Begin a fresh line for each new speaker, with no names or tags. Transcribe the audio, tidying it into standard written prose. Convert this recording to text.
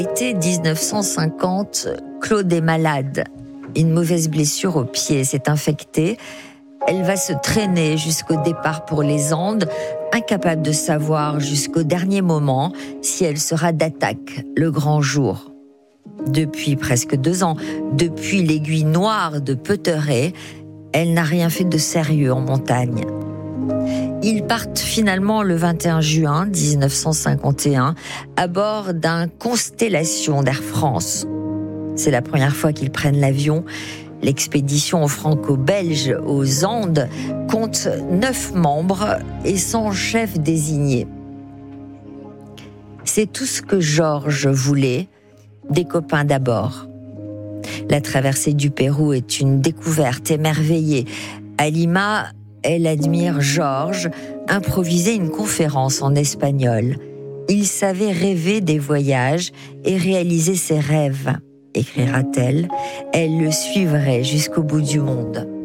Été 1950, Claude est malade. Une mauvaise blessure au pied s'est infectée. Elle va se traîner jusqu'au départ pour les Andes, incapable de savoir jusqu'au dernier moment si elle sera d'attaque le grand jour. Depuis presque 2 ans, depuis l'aiguille noire de Peuteret, elle n'a rien fait de sérieux en montagne. Ils partent finalement le 21 juin 1951 à bord d'un Constellation d'Air France. C'est la première fois qu'ils prennent l'avion. L'expédition franco-belge aux Andes compte 9 membres et son chef désigné. C'est tout ce que Georges voulait, des copains d'abord. La traversée du Pérou est une découverte émerveillée. À Lima, elle admire Georges improviser une conférence en espagnol. Il savait rêver des voyages et réaliser ses rêves, écrira-t-elle. Elle le suivrait jusqu'au bout du monde.